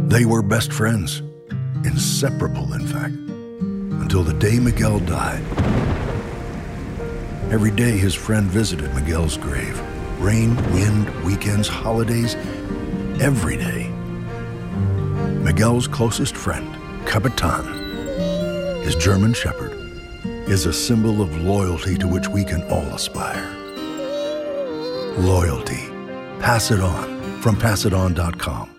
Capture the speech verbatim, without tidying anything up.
They were best friends, inseparable, in fact, until the day Miguel died. Every day his friend visited Miguel's grave. Rain, wind, weekends, holidays, every day. Miguel's closest friend, Capitan, his German Shepherd, is a symbol of loyalty to which we can all aspire. Loyalty. Pass it on from pass it on dot com.